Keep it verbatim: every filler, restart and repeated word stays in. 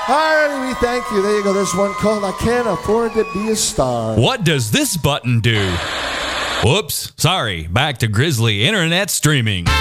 Alrighty, we thank you. There you go. There's one called I Can't Afford to Be a Star. What does this button do? Whoops. Sorry. Back to Grizzly Internet Streaming.